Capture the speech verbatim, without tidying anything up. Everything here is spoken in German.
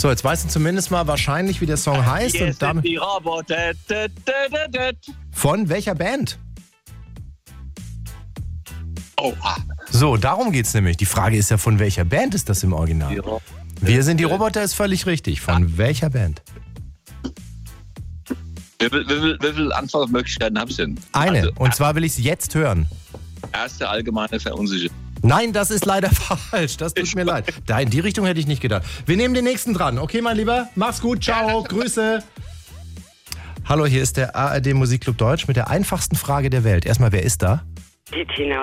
So, jetzt weißt du zumindest mal wahrscheinlich, wie der Song heißt. Hier Und sind damit die Roboter. Dö, dö, dö, dö. von welcher Band? Oh, ah. So, darum geht's nämlich. Die Frage ist ja, von welcher Band ist das im Original? Die Ro- Wir sind die Roboter ist völlig richtig. Von welcher Band? Wie viel, wie viel, wie viel Antwortmöglichkeiten habe ich denn? Eine. Also, Und zwar will ich es jetzt hören. erste allgemeine Verunsicherung. Nein, das ist leider falsch. Das tut mir leid. Da in die Richtung hätte ich nicht gedacht. Wir nehmen den nächsten dran. Okay, mein Lieber? Mach's gut. Ciao. Grüße. Hallo, hier ist der A R D Musikclub Deutsch mit der einfachsten Frage der Welt. Erstmal, wer ist da? Die Tina